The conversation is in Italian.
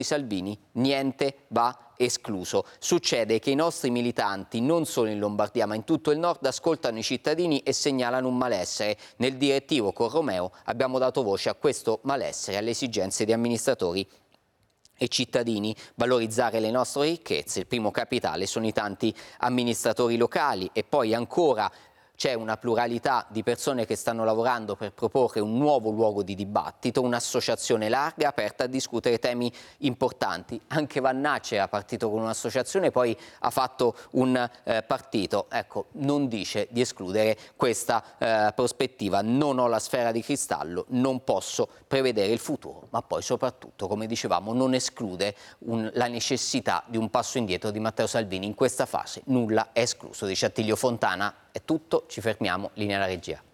Salvini niente va escluso. Succede che i nostri militanti, non solo in Lombardia ma in tutto il nord, ascoltano i cittadini e segnalano un malessere. Nel direttivo con Romeo abbiamo dato voce a questo malessere, alle esigenze di amministratori e cittadini. Valorizzare le nostre ricchezze, il primo capitale sono i tanti amministratori locali e poi ancora c'è una pluralità di persone che stanno lavorando per proporre un nuovo luogo di dibattito, un'associazione larga aperta a discutere temi importanti. Anche Vannacci era partito con un'associazione, poi ha fatto un partito. Ecco, non dice di escludere questa prospettiva. Non ho la sfera di cristallo, non posso prevedere il futuro, ma poi soprattutto, come dicevamo, non esclude la necessità di un passo indietro di Matteo Salvini. In questa fase nulla è escluso, dice Attilio Fontana. È tutto, ci fermiamo, linea alla regia.